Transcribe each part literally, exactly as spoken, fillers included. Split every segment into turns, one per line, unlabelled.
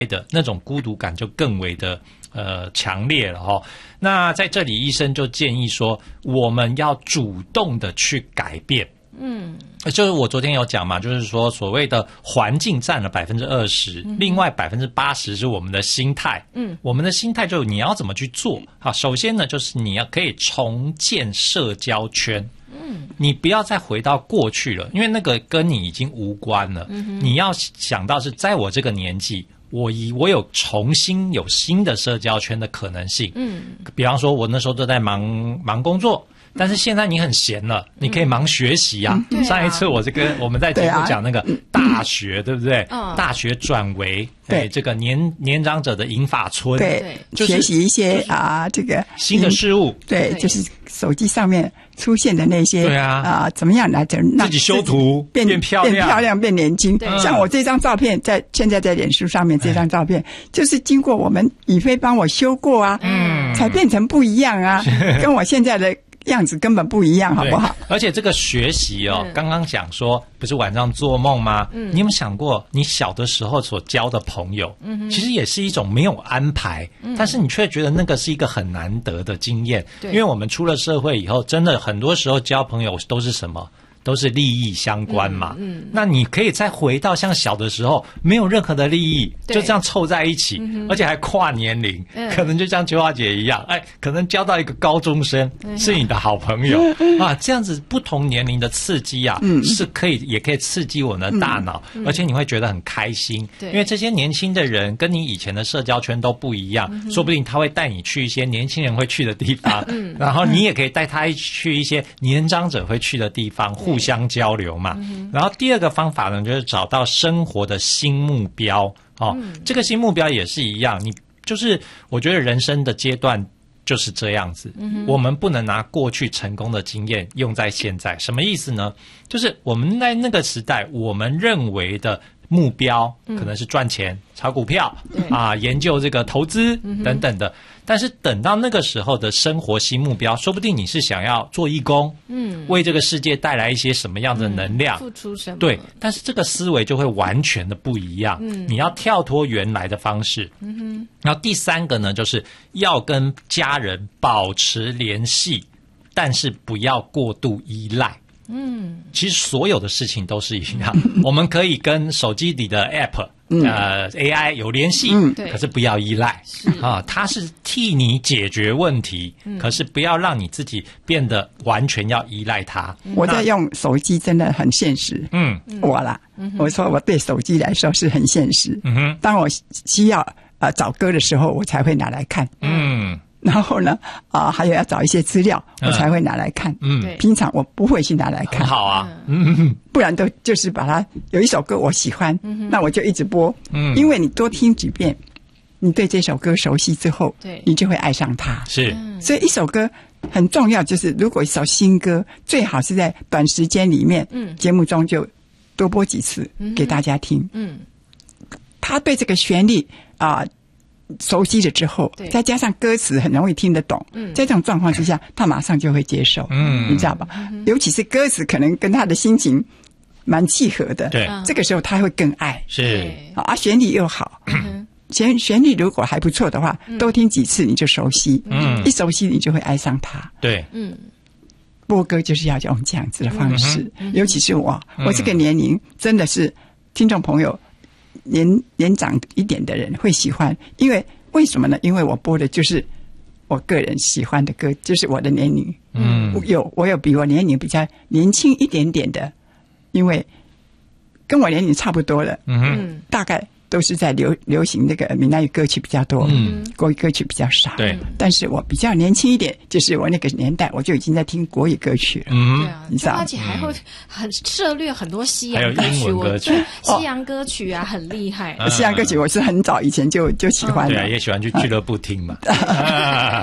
的那种孤独感就更为的呃强烈了齁。那在这里医生就建议说，我们要主动的去改变。嗯，就是我昨天有讲嘛，就是说所谓的环境占了百分之二十，另外百分之八十是我们的心态。嗯，我们的心态就是你要怎么去做。好，首先呢，就是你要可以重建社交圈。嗯，你不要再回到过去了，因为那个跟你已经无关了。嗯，你要想到是在我这个年纪，我以我有重新有新的社交圈的可能性。嗯，比方说我那时候都在忙忙工作。但是现在你很闲了，你可以忙学习啊。嗯、上一次我是跟我们在节目讲那个大学， 对,、啊、对不对？嗯、大学转为对这个年年长者的银发村，
对，
就是
学习一些啊、呃、这个
新的事物。
对，就是手机上面出现的那些，
对啊，
啊、呃、怎么样来让
自己修图
变
变漂亮、
变漂亮、变年轻。像我这张照片，在现在在脸书上面这张照片，就是经过我们以飞帮我修过啊，嗯，才变成不一样啊，跟我现在的样子根本不一样，好不好？
而且这个学习哦，刚刚讲说不是晚上做梦吗？嗯，你有没有想过，你小的时候所交的朋友，嗯，其实也是一种没有安排，嗯，但是你却觉得那个是一个很难得的经验。因为我们出了社会以后，真的很多时候交朋友都是什么？都是利益相关嘛，嗯，嗯那你可以再回到像小的时候，没有任何的利益，就这样凑在一起，嗯、而且还跨年龄，嗯、可能就像秋华姐一样，哎，可能交到一个高中生、嗯、是你的好朋友、嗯、啊，这样子不同年龄的刺激啊，嗯、是可以也可以刺激我们的大脑，嗯、而且你会觉得很开心，嗯、因为这些年轻的人跟你以前的社交圈都不一样，嗯、说不定他会带你去一些年轻人会去的地方，嗯、然后你也可以带他去一些年长者会去的地方。互相交流嘛，嗯、然后第二个方法呢，就是找到生活的新目标哦。嗯、这个新目标也是一样，你就是我觉得人生的阶段就是这样子。嗯、我们不能拿过去成功的经验用在现在，什么意思呢？就是我们在那个时代，我们认为的目标可能是赚钱、嗯、炒股票啊，研究这个投资等等的。但是等到那个时候的生活新目标，说不定你是想要做义工，嗯，为这个世界带来一些什么样的能量，嗯、
付出什么？
对，但是这个思维就会完全的不一样。嗯，你要跳脱原来的方式。嗯哼。然后第三个呢，就是要跟家人保持联系，但是不要过度依赖。嗯，其实所有的事情都是一样，我们可以跟手机里的 App。嗯、呃 ，A I 有联系，嗯，可是不要依赖啊，它是替你解决问题，嗯、可是不要让你自己变得完全要依赖它。
我在用手机真的很现实，嗯，我啦，嗯、我说我对手机来说是很现实。嗯哼，当我需要呃找歌的时候，我才会拿来看。嗯。然后呢，啊、呃，还有要找一些资料，我才会拿来看。嗯，平常我不会去拿来看。
好啊，嗯，
不然都就是把它有一首歌我喜欢，嗯、那我就一直播。嗯，因为你多听几遍，你对这首歌熟悉之后，对，你就会爱上它。
是，
所以一首歌很重要，就是如果一首新歌，最好是在短时间里面，嗯，节目中就多播几次给大家听。嗯，他对这个旋律啊。呃熟悉了之后，再加上歌词很容易听得懂，嗯，在这种状况之下，他马上就会接受，嗯，你知道吧？嗯、尤其是歌词可能跟他的心情蛮契合的，
对，
这个时候他会更爱，
是
啊，旋律又好，旋旋律如果还不错的话，嗯、多听几次你就熟悉，嗯，一熟悉你就会爱上他，
对，
嗯。播歌就是要用这样子的方式，嗯、尤其是我，我这个年龄真的是听众朋友。年年长一点的人会喜欢，因为为什么呢？因为我播的就是我个人喜欢的歌，就是我的年龄。嗯，有我有比我年龄比较年轻一点点的，因为跟我年龄差不多了。嗯，大概都是在流流行那个闽南语歌曲比较多，嗯，国语歌曲比较少。
对，
但是我比较年轻一点，就是我那个年代我就已经在听国语歌曲了。
嗯，对啊，你知道，而且还会很涉猎很多西洋歌曲，
歌曲
西洋歌曲啊，很厉害。
西洋歌曲我是很早以前就就喜欢的，
对啊，也喜欢去俱乐部听嘛。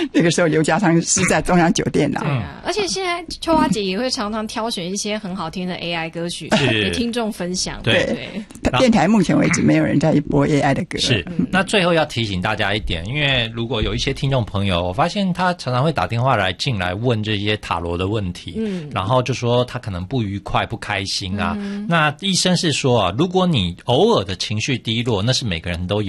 那个时候刘家昌是在中央酒店啦。
对啊，而且现在秋花姐也会常常挑选一些很好听的 A I 歌曲给听众分享。
对
对，
电台目前为止没有人在播 A I 的歌。
是，那最后要提醒大家一点，因为如果有一些听众朋友，我发现他常常会打电话来进来问这些塔罗的问题，嗯，然后就说他可能不愉快、不开心啊。嗯、那医生是说啊，如果你偶尔的情绪低落，那是每个人都有。